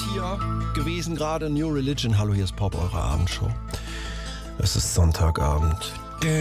hier gewesen gerade. New Religion. Hallo, hier ist Pop, eure Abendshow. Es ist Sonntagabend.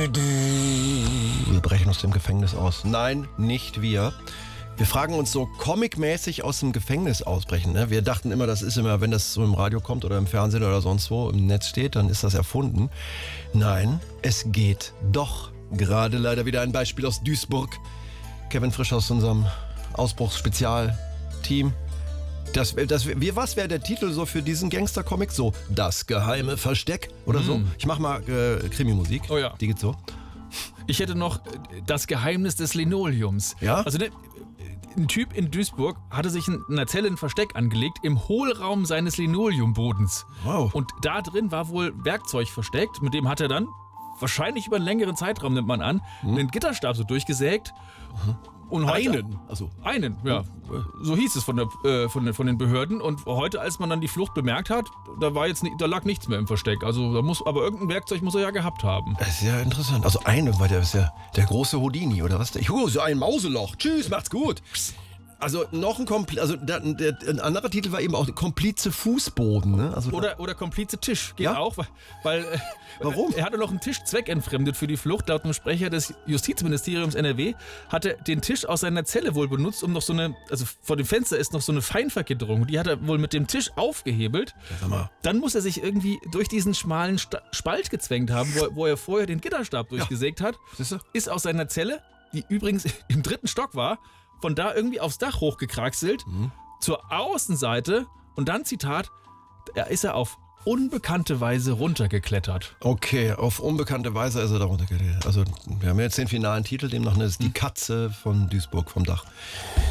Wir brechen aus dem Gefängnis aus. Nein, nicht wir. Wir fragen uns so comicmäßig aus dem Gefängnis ausbrechen. Ne? Wir dachten immer, das ist immer, wenn das so im Radio kommt oder im Fernsehen oder sonst wo im Netz steht, dann ist das erfunden. Nein, es geht doch. Gerade leider wieder ein Beispiel aus Duisburg. Kevin Frisch aus unserem Ausbruchsspezialteam. Was wäre der Titel so für diesen Gangster-Comic? So, das geheime Versteck oder so? Ich mach mal Krimi-Musik. Oh ja. Die geht so. Ich hätte noch das Geheimnis des Linoleums. Ja? Also ein Typ in Duisburg hatte sich in einer Zelle ein Versteck angelegt im Hohlraum seines Linoleumbodens. Wow. Und da drin war wohl Werkzeug versteckt, mit dem hat er dann, wahrscheinlich über einen längeren Zeitraum nimmt man an, einen Gitterstab so durchgesägt. Und heute, einen, ja. So hieß es von den Behörden. Und heute, als man dann die Flucht bemerkt hat, da lag nichts mehr im Versteck. Also aber irgendein Werkzeug muss er ja gehabt haben. Das ist ja interessant. Also weil der ist ja der große Houdini, oder was? So ein Mauseloch. Tschüss, macht's gut. Also noch ein ein anderer Titel war eben auch Komplize Fußboden. Ne? Also Oder Komplize Tisch geht Ja? auch, weil Warum? Er hatte noch einen Tisch zweckentfremdet für die Flucht. Laut einem Sprecher des Justizministeriums NRW hatte den Tisch aus seiner Zelle wohl benutzt, um noch also vor dem Fenster ist noch so eine Feinvergitterung. Die hat er wohl mit dem Tisch aufgehebelt. Sag mal. Dann muss er sich irgendwie durch diesen schmalen Spalt gezwängt haben, wo er vorher den Gitterstab durchgesägt hat. Siehst du? Ist aus seiner Zelle, die übrigens im 3. Stock war, von da irgendwie aufs Dach hochgekraxelt, zur Außenseite und dann, Zitat, ist er auf unbekannte Weise runtergeklettert. Okay, auf unbekannte Weise ist er da runtergeklettert. Also wir haben jetzt den finalen Titel, demnach ist die Katze von Duisburg vom Dach.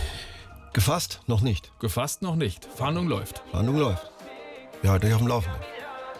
Gefasst? Noch nicht. Gefasst noch nicht. Fahndung läuft. Fahndung läuft. Ja, durch auf dem Laufenden.